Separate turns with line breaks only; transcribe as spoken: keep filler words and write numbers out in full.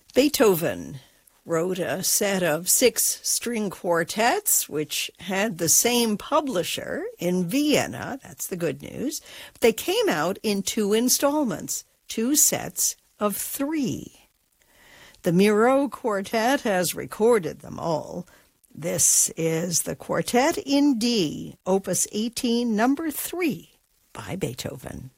Beethoven wrote a set of six string quartets, which had the same publisher in Vienna. That's the good news. They came out in two installments, two sets of three. The Miro Quartet has recorded them all. This is the Quartet in D, Opus eighteen, number three, by Beethoven.